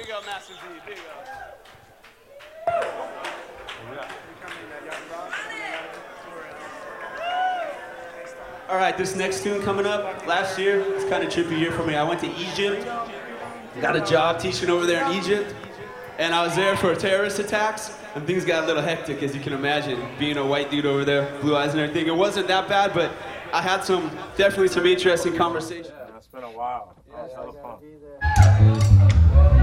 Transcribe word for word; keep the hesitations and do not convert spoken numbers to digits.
you go, Master Z. Big up. All right, this next tune coming up. Last year, it's kind of trippy year for me. I went to Egypt, got a job teaching over there in Egypt, and I was there for terrorist attacks, and things got a little hectic, as you can imagine, being a white dude over there, blue eyes and everything. It wasn't that bad, but I had some, definitely some interesting conversations. Yeah, it's been a while. That was hella fun.